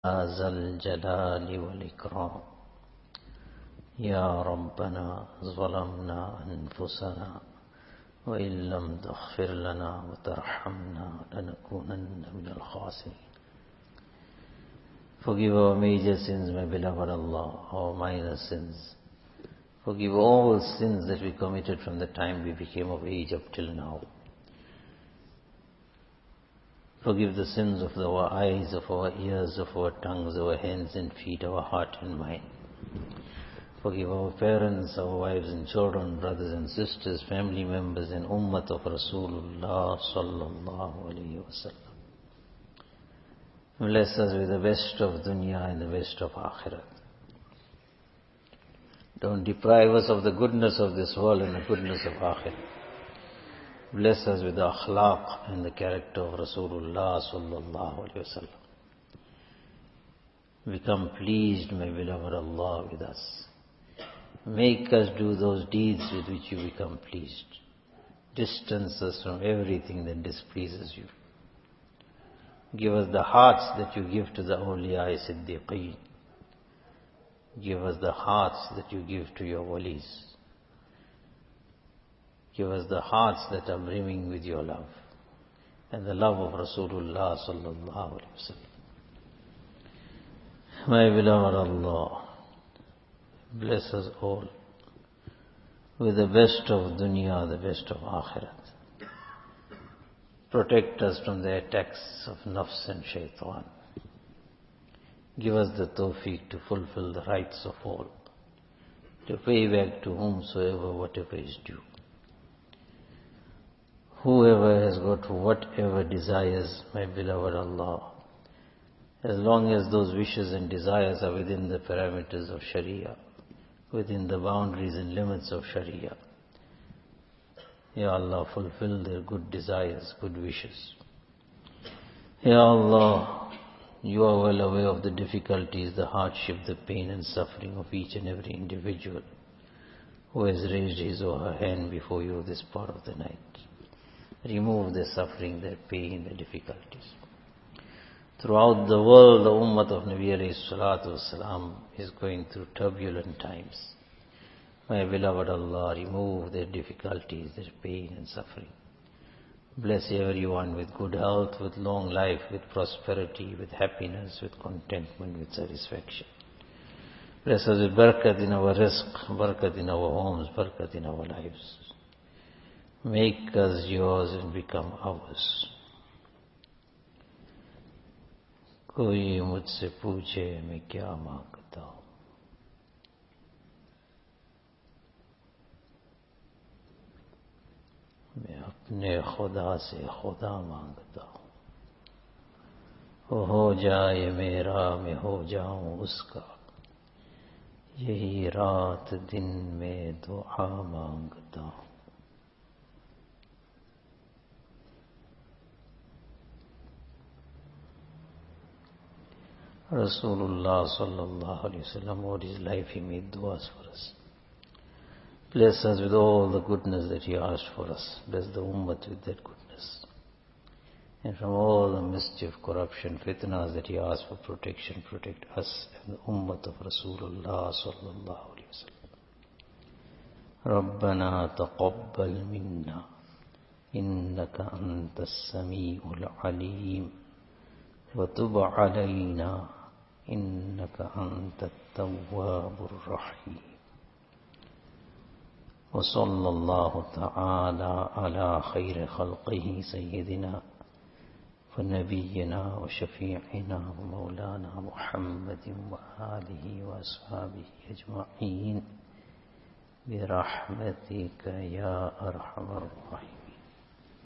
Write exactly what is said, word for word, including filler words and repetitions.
ذا الجلال والإكرام يا ربنا ظلمنا أنفسنا وإن لم تغفر لنا وترحمنا لنكونن من الخاسرين. Forgive our major sins, my beloved Allah, our minor sins. Forgive all sins that we committed from the time we became of age up till now. Forgive the sins of our eyes, of our ears, of our tongues, our hands and feet, our heart and mind. Forgive our parents, our wives and children, brothers and sisters, family members and ummat of Rasulullah sallallahu alayhi wa sallam. Bless us with the best of dunya and the best of akhirat. Don't deprive us of the goodness of this world and the goodness of akhirat. Bless us with the akhlaq and the character of Rasulullah sallallahu alayhi wa sallam. Become pleased, my beloved Allah, with us. Make us do those deeds with which you become pleased. Distance us from everything that displeases you. Give us the hearts that you give to the awliya siddiqeen. Give us the hearts that you give to your walis. Give us the hearts that are brimming with your love and the love of Rasulullah sallallahu alaihi wasallam. My beloved Allah, bless us all with the best of dunya, the best of akhirat. Protect us from the attacks of nafs and shaitan. Give us the tawfiq to fulfill the rights of all, to pay back to whomsoever whatever is due. Whoever has got whatever desires, my beloved Allah, as long as those wishes and desires are within the parameters of Sharia, within the boundaries and limits of Sharia, Ya Allah, fulfill their good desires, good wishes. Ya Allah, you are well aware of the difficulties, the hardship, the pain and suffering of each and every individual who has raised his or her hand before you this part of the night. Remove their suffering, their pain, their difficulties. Throughout the world, the ummah of Nabi alayhi salatu wasalam is going through turbulent times. My beloved Allah, remove their difficulties, their pain and suffering. Bless everyone with good health, with long life, with prosperity, with happiness, with contentment, with satisfaction. Bless us with barakat in our rizq, barakat in our homes, barakat in our lives. Make us yours and become ours. कोई मुझसे पूछे मैं क्या मांगता हूँ, मैं अपने खुदा से खुदा मांगता हूँ. वो हो जाए मेरा, मैं हो जाऊं उसका, यही रात दिन में दुआ मांगता हूँ. Rasulullah sallallahu alayhi wa sallam, all his life he made du'as for us. Bless us with all the goodness that he asked for us. Bless the ummah with that goodness. And from all the mischief, corruption, fitnas that he asked for protection, protect us and the ummah of Rasulullah sallallahu alayhi wa sallam. Rabbana taqabbal minna, innaka anta as-sami'ul alim, wa tub alayna, إنك أنت التواب الرحيم. وصلى الله تعالى على خير خلقه سيدنا ونبينا وشفيعنا ومولانا محمد وآله وأصحابه أجمعين برحمتك يا أرحم الراحمين.